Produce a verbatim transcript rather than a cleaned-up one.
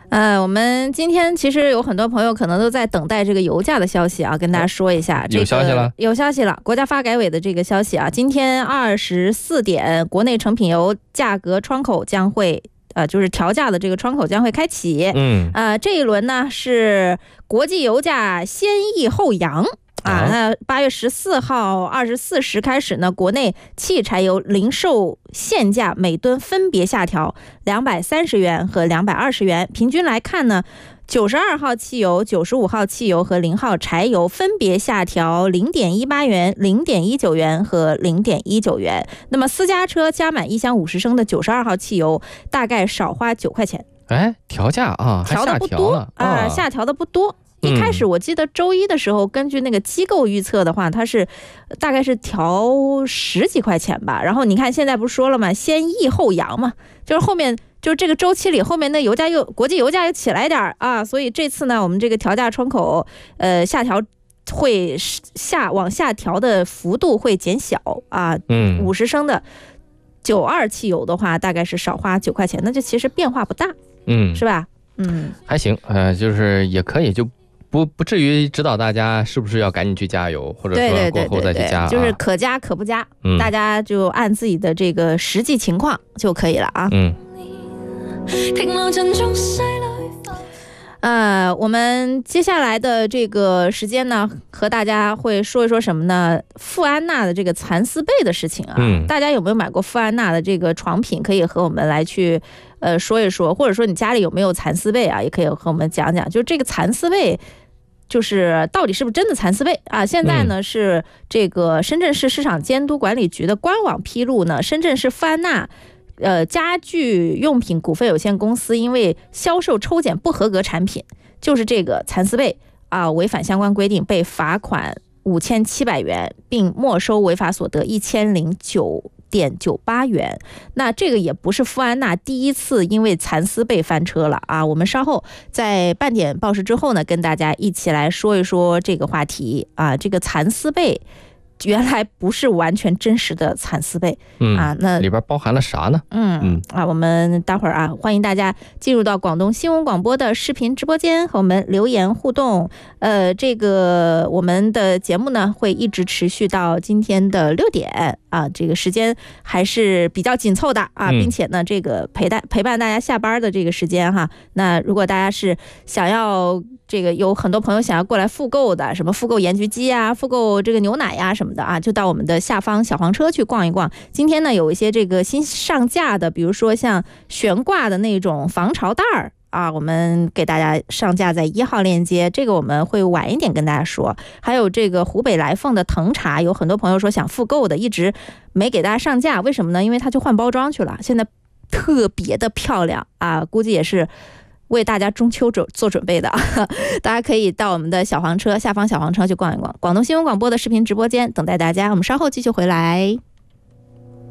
呃，我们今天其实有很多朋友可能都在等待这个油价的消息啊，跟大家说一下， 有消息了， 有消息了，国家发改委的这个消息啊，今天二十四点，国内成品油价格窗口将会。呃，就是调价的这个窗口将会开启。 嗯， 呃，这一轮呢是国际油价先抑后扬。啊，那八月十四号二十四时开始呢，国内汽柴油零售限价每吨分别下调两百三十元和两百二十元。平均来看呢，九十二号汽油、九十五号汽油和零号柴油分别下调零点一八元、零点一九元和零点一九元。那么私家车加满一箱五十升的九十二号汽油，大概少花九块钱。 哎，调价啊，还下调了啊，下调的不多。一开始我记得周一的时候，根据那个机构预测的话，它是大概是调十几块钱吧。然后你看现在不是说了吗？先抑后扬嘛，就是后面就是这个周期里，后面那油价又国际油价又起来点啊，所以这次呢，我们这个调价窗口呃下调会下往下调的幅度会减小啊， 嗯， 五十升的九二汽油的话，大概是少花九块钱，那就其实变化不大， 嗯， 是吧？嗯， 还行，呃，就是也可以就。不不至于指导大家是不是要赶紧去加油，或者说过后再去加， 就是可加可不加， 嗯， 大家就按自己的这个实际情况就可以了啊。 嗯。 呃，我们接下来的这个时间呢，和大家会说一说什么呢？富安娜的这个蚕丝被的事情啊， 嗯， 大家有没有买过富安娜的这个床品？可以和我们来去呃说一说，或者说你家里有没有蚕丝被啊，也可以和我们讲讲。就这个蚕丝被，就是到底是不是真的蚕丝被啊？现在呢、嗯、是这个深圳市市场监督管理局的官网披露呢，深圳市富安娜。呃，家具用品股份有限公司因为销售抽检不合格产品，就是这个蚕丝被啊，违反相关规定，被罚款五千七百元，并没收违法所得一千零九点九八元。那这个也不是富安娜第一次因为蚕丝被翻车了啊！我们稍后在半点报时之后呢，跟大家一起来说一说这个话题啊，这个蚕丝被。原来不是完全真实的蚕丝被、 嗯、 啊，那里边包含了啥呢？ 嗯嗯啊，我们待会儿啊，欢迎大家进入到广东新闻广播的视频直播间和我们留言互动。呃，这个我们的节目呢会一直持续到今天的六点啊，这个时间还是比较紧凑的啊，并且呢，这个陪伴陪伴大家下班的这个时间哈。那如果大家是想要这个有很多朋友想要过来复购的，什么复购盐焗鸡啊，复购这个牛奶呀、啊、什么的啊，就到我们的下方小黄车去逛一逛。今天呢有一些这个新上架的，比如说像悬挂的那种防潮袋儿啊，我们给大家上架在一号链接，这个我们会晚一点跟大家说。还有这个湖北来凤的藤茶，有很多朋友说想复购的，一直没给大家上架，为什么呢？因为它就换包装去了，现在特别的漂亮啊，估计也是为大家中秋做准备的，大家可以到我们的小黄车下方小黄车去逛一逛。广东新闻广播的视频直播间等待大家，我们稍后继续回来。